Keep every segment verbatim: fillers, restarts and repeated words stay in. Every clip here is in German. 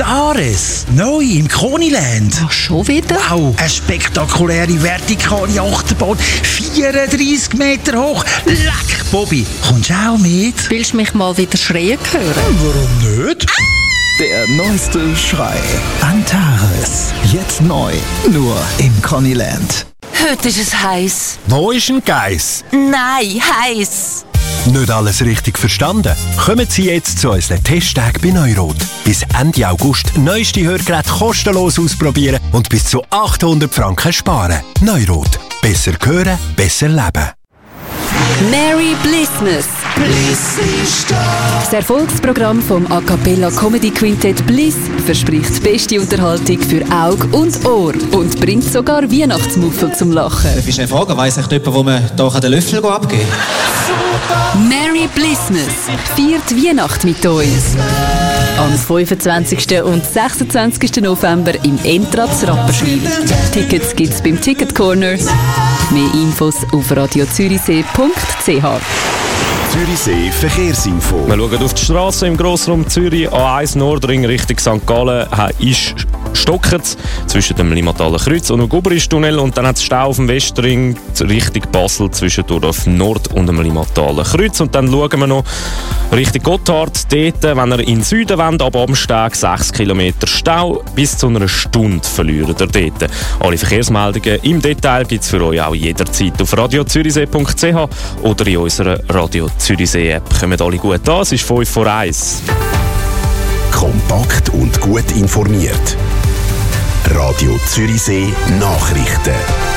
Antares. Neu im Koniland. Ach, schon wieder? Wow, eine spektakuläre vertikale Achterbahn. vierunddreissig Meter hoch. Leck, Bobby, kommst du auch mit? Willst du mich mal wieder schreien hören? Warum nicht? Der neueste Schrei. Antares. Jetzt neu. Nur im Koniland. Heute ist es heiß. Wo ist ein Geiss? Nein, heiß. Nicht alles richtig verstanden? Kommen Sie jetzt zu unseren Testtagen bei Neurot. Bis Ende August neueste Hörgeräte kostenlos ausprobieren und bis zu achthundert Franken sparen. Neurot. Besser hören, besser leben. Merry Blissmas. Bliss ist da. Das Erfolgsprogramm vom A Cappella Comedy Quintett Bliss verspricht beste Unterhaltung für Auge und Ohr und bringt sogar Weihnachtsmuffel zum Lachen. Darf ich schnell fragen, weiss echt jemand, wo man hier den Löffel abgeben kann? Merry Blissmas feiert Weihnacht mit uns. Am fünfundzwanzigsten und sechsundzwanzigsten November im Entratz Rapperswil. Tickets gibt's beim Ticket Corner. Mehr Infos auf radiozürichsee punkt c h. Zürichsee Verkehrsinfo. Wir schauen auf die Straße im Grossraum Zürich. A eins Nordring Richtung Sankt Gallen ist stockt zwischen dem Limmataler Kreuz und dem Gubristunnel. Und dann hat es Stau auf dem Westring Richtung Basel zwischen Dorf Nord und dem Limmataler Kreuz. Und dann schauen wir noch Richtung Gotthard. Dort, wenn ihr in den Süden wollt, ab Amsteg sechs Kilometer Stau. Bis zu einer Stunde verlieren ihr dort. Alle Verkehrsmeldungen im Detail gibt es für euch auch jederzeit auf radiozürichsee punkt c h oder in unserer Radio Zürichsee App. Kommt alle gut an, es ist fünf vor eins. Kompakt und gut informiert. Radio Zürichsee Nachrichten.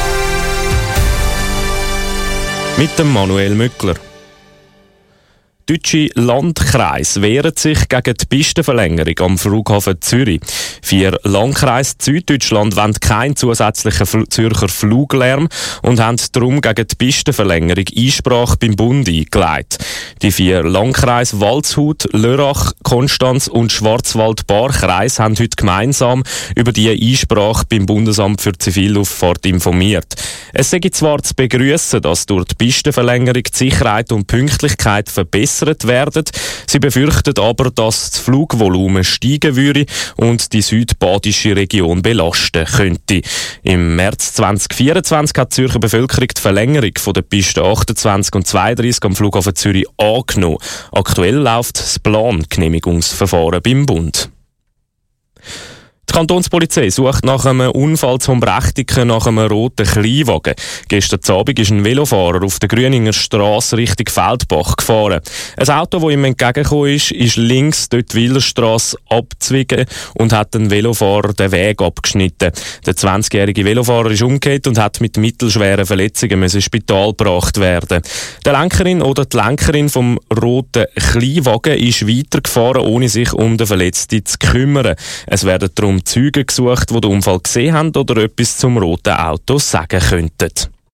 Mit dem Manuel Mückler. Deutsche Landkreise wehren sich gegen die Pistenverlängerung am Flughafen Zürich. Vier Landkreise Süddeutschland wollen keinen zusätzlichen Fl- Zürcher Fluglärm und haben darum gegen die Pistenverlängerung Einsprache beim Bund eingelegt. Die vier Landkreise Waldshut, Lörrach, Konstanz und Schwarzwald-Baar-Kreis haben heute gemeinsam über die Einsprache beim Bundesamt für Zivilluftfahrt informiert. Es sei zwar zu begrüßen, dass durch die Pistenverlängerung die Sicherheit und Pünktlichkeit verbessert werden. Sie befürchten aber, dass das Flugvolumen steigen würde und die südbadische Region belasten könnte. Im März zwanzig vierundzwanzig hat die Zürcher Bevölkerung die Verlängerung von der Pisten achtundzwanzig und zweiunddreissig am Flughafen Zürich angenommen. Aktuell läuft das Plangenehmigungsverfahren beim Bund. Die Kantonspolizei sucht nach einem Unfall zum Brechtigen nach einem roten Kleinwagen. Gestern Abend ist ein Velofahrer auf der Grüninger Strasse Richtung Feldbach gefahren. Ein Auto, das ihm entgegengekommen ist, ist links dort die Wilderstrasse abzwiegen und hat den Velofahrer den Weg abgeschnitten. Der zwanzigjährige Velofahrer ist umgekehrt und hat mit mittelschweren Verletzungen ins Spital gebracht werden. Die Lenkerin oder die Lenkerin vom roten Kleinwagen ist weitergefahren, ohne sich um den Verletzten zu kümmern. Es werden darum Zeugen gesucht, die den Unfall gesehen haben oder etwas zum roten Auto sagen könnten.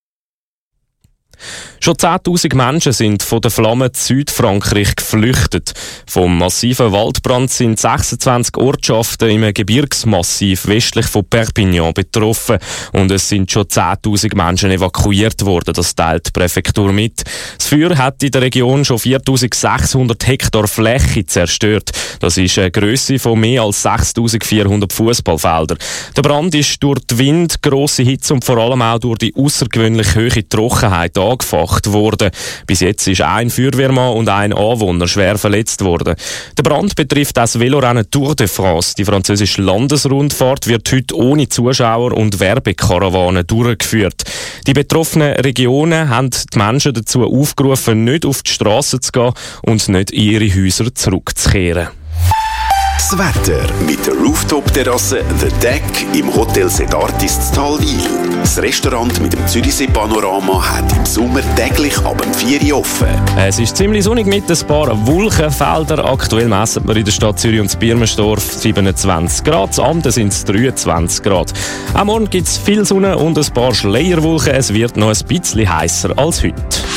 Schon zehntausend Menschen sind von den Flammen in Südfrankreich geflüchtet. Vom massiven Waldbrand sind sechsundzwanzig Ortschaften im Gebirgsmassiv westlich von Perpignan betroffen und es sind schon zehntausend Menschen evakuiert worden. Das teilt die Präfektur mit. Das Feuer hat in der Region schon viertausendsechshundert Hektar Fläche zerstört. Das ist eine Grösse von mehr als sechstausendvierhundert Fußballfeldern. Der Brand ist durch den Wind, grosse Hitze und vor allem auch durch die außergewöhnlich hohe Trockenheit angefacht worden. Bis jetzt ist ein Feuerwehrmann und ein Anwohner schwer verletzt worden. Der Brand betrifft das Velorennen Tour de France. Die französische Landesrundfahrt wird heute ohne Zuschauer und Werbekarawanen durchgeführt. Die betroffenen Regionen haben die Menschen dazu aufgerufen, nicht auf die Straße zu gehen und nicht in ihre Häuser zurückzukehren. Das Wetter mit der Rooftop-Terrasse The Deck im Hotel Sedartis Talwil. Das Restaurant mit dem Zürichsee-Panorama hat im Sommer täglich ab dem vier Uhr offen. Es ist ziemlich sonnig mit ein paar Wolkenfeldern. Aktuell messen wir in der Stadt Zürich und Birmenstorf siebenundzwanzig Grad. Am Abend sind es dreiundzwanzig Grad. Am Morgen gibt es viel Sonne und ein paar Schleierwolken. Es wird noch ein bisschen heißer als heute.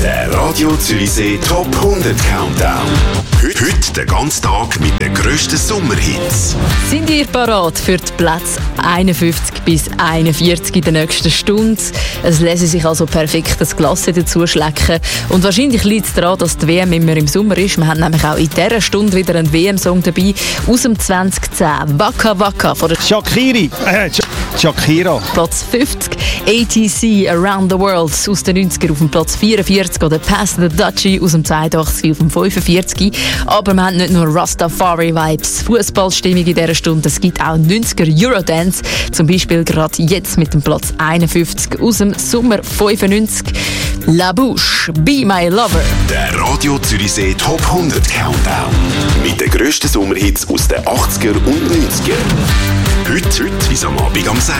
Der Radio Zürichsee Top hundert Countdown. Heute, heute den ganzen Tag mit den grössten Sommerhits. Sind ihr parat für die Plätze einundfünfzig bis einundvierzig in der nächsten Stunde? Es lässt sich also perfekt das Glas dazu schlecken. Und wahrscheinlich liegt es daran, dass die W M immer im Sommer ist. Wir haben nämlich auch in dieser Stunde wieder einen W M-Song dabei aus dem zwanzig zehn. Waka Waka von der Shakiri. Äh, Shakira. Platz fünfzig. A T C Around the World aus den neunziger auf dem Platz vierundvierzig. Oder Pass the Dutchie aus dem zweiundachtzig auf dem fünfundvierzig. Aber wir haben nicht nur Rastafari-Vibes, Fußballstimmung in dieser Stunde. Es gibt auch neunziger Eurodance. Zum Beispiel gerade jetzt mit dem Platz einundfünfzig aus dem Sommer fünfundneunzig. La Bouche, Be My Lover. Der Radio Zürichsee Top hundert Countdown. Mit den grössten Sommerhits aus den achtziger und neunziger. Heute, heute bis am Abend am sechs.